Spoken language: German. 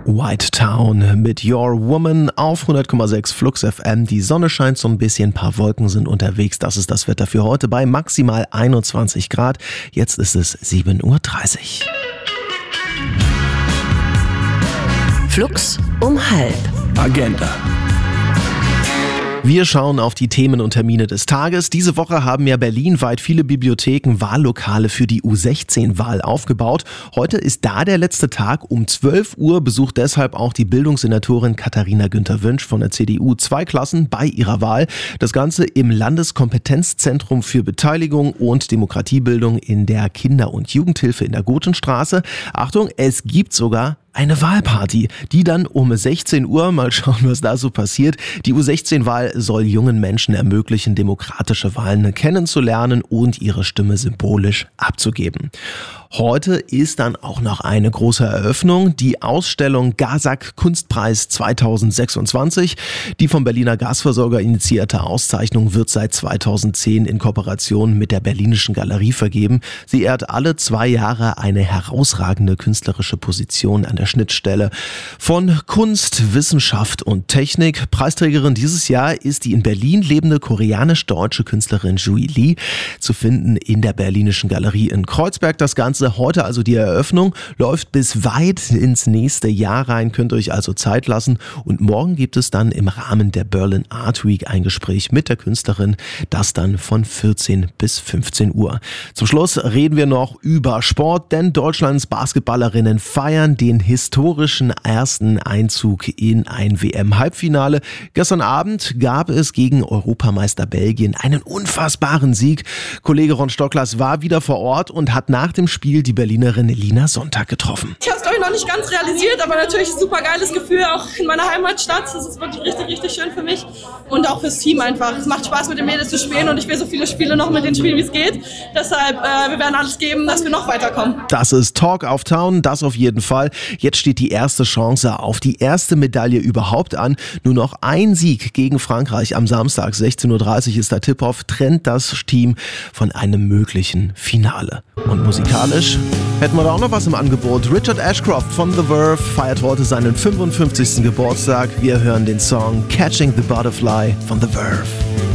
White Town mit Your Woman auf 100,6 Flux FM. Die Sonne scheint so ein bisschen, ein paar Wolken sind unterwegs. Das ist das Wetter für heute bei maximal 21 Grad. Jetzt ist es 7:30 Uhr. Flux um halb. Agenda. Wir schauen auf die Themen und Termine des Tages. Diese Woche haben ja berlinweit viele Bibliotheken Wahllokale für die U16-Wahl aufgebaut. Heute ist da der letzte Tag. Um 12 Uhr besucht deshalb auch die Bildungssenatorin Katharina Günther-Wünsch von der CDU 2 Klassen bei ihrer Wahl. Das Ganze im Landeskompetenzzentrum für Beteiligung und Demokratiebildung in der Kinder- und Jugendhilfe in der Gotenstraße. Achtung, es gibt sogar eine Wahlparty, die dann um 16 Uhr, mal schauen, was da so passiert. Die U16-Wahl soll jungen Menschen ermöglichen, demokratische Wahlen kennenzulernen und ihre Stimme symbolisch abzugeben. Heute ist dann auch noch eine große Eröffnung, die Ausstellung Gasak Kunstpreis 2026. Die vom Berliner Gasversorger initiierte Auszeichnung wird seit 2010 in Kooperation mit der Berlinischen Galerie vergeben. Sie ehrt alle 2 Jahre eine herausragende künstlerische Position an der Schnittstelle von Kunst, Wissenschaft und Technik. Preisträgerin dieses Jahr ist die in Berlin lebende koreanisch-deutsche Künstlerin Jui Lee, zu finden in der Berlinischen Galerie in Kreuzberg. Das Ganze heute also die Eröffnung, läuft bis weit ins nächste Jahr rein, könnt euch also Zeit lassen. Und morgen gibt es dann im Rahmen der Berlin Art Week ein Gespräch mit der Künstlerin, das dann von 14 bis 15 Uhr. Zum Schluss reden wir noch über Sport, denn Deutschlands Basketballerinnen feiern den historischen ersten Einzug in ein WM-Halbfinale. Gestern Abend gab es gegen Europameister Belgien einen unfassbaren Sieg. Kollege Ron Stocklas war wieder vor Ort und hat nach dem Spiel die Berlinerin Lina Sonntag getroffen. Ich habe es, glaube ich, noch nicht ganz realisiert, aber natürlich ein super geiles Gefühl, auch in meiner Heimatstadt. Das ist wirklich richtig, richtig schön für mich und auch fürs Team einfach. Es macht Spaß, mit den Mädels zu spielen und ich will so viele Spiele noch mit denen spielen, wie es geht. Deshalb, wir werden alles geben, dass wir noch weiterkommen. Das ist Talk of Town, das auf jeden Fall. Jetzt steht die erste Chance auf die erste Medaille überhaupt an. Nur noch ein Sieg gegen Frankreich am Samstag, 16:30 Uhr ist der Tip-Off, trennt das Team von einem möglichen Finale. Und musikalisch hätten wir da auch noch was im Angebot. Richard Ashcroft von The Verve feiert heute seinen 55. Geburtstag. Wir hören den Song Catching the Butterfly von The Verve.